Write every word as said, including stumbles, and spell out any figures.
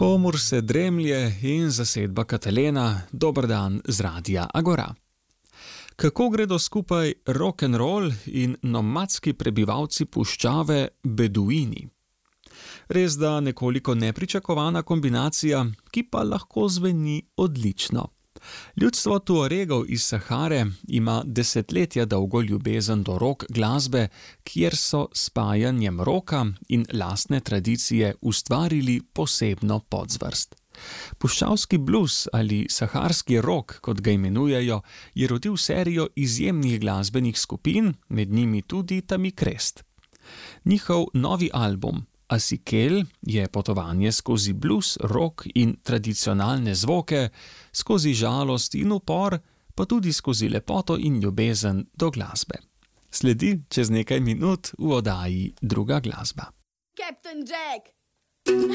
Komur se dremlje in zasedba Katalena, dober dan z radia Agora. Kako gredo skupaj rock'n'roll in nomadski prebivalci puščave beduini? Res da nekoliko nepričakovana kombinacija, ki pa lahko zveni odlično. Ljudstvo Tuaregov iz Sahare ima desetletja dolgo ljubezen do rock glasbe, kjer so s spajanjem roka in lastne tradicije ustvarili posebno podzvrst. Puščavski blues ali saharski rock, kot ga imenujejo, je rodil serijo izjemnih glasbenih skupin, med njimi tudi Tamikrest. Njihov novi album Asikel je potovanje skozi blues, rock in tradicionalne zvoke, skozi žalost in upor, pa tudi skozi lepoto in ljubezen do glasbe. Sledi čez nekaj minut v oddaji Druga glasba. Captain Jack!